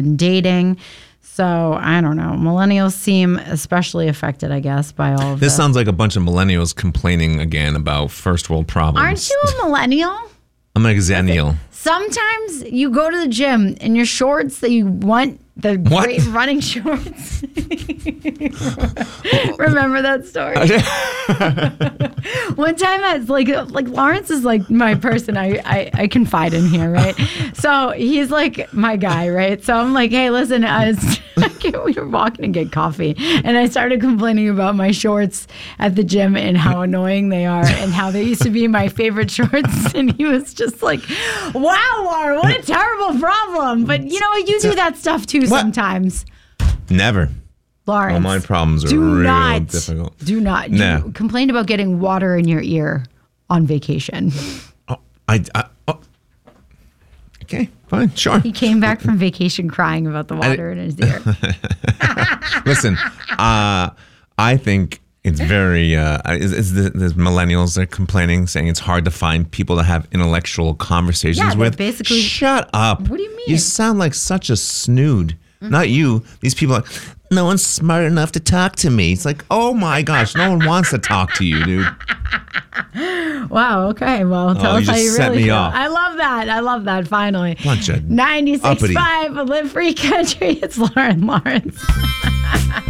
than dating. So I don't know. Millennials seem especially affected, I guess, by all of this. This sounds like a bunch of millennials complaining again about first world problems. Aren't you a millennial? I'm a xennial. Sometimes you go to the gym in your shorts that you want, the great running shorts. Remember that story? One time, I was like Lawrence is like my person I confide in here, right? So he's like my guy, right? So I'm like, hey, listen, we were walking to get coffee, and I started complaining about my shorts at the gym and how annoying they are and how they used to be my favorite shorts. And he was just like, wow, Lauren, what a terrible problem. But you know, you do that stuff too sometimes. Never. Lawrence, all my problems are real difficult. Do not. You complained about getting water in your ear on vacation. Okay, fine, sure. He came back from vacation crying about the water in his ear. Listen, I think it's very, the millennials are complaining, saying it's hard to find people to have intellectual conversations with. Basically. Shut up. What do you mean? You sound like such a snood. Not you. These people are, no one's smart enough to talk to me. It's like, oh my gosh, no one wants to talk to you, dude. Wow, okay. Well, tell us how you set really me feel. off. I love that, finally. Bunch of 96.5 Live Free Country. It's Lauren Lawrence.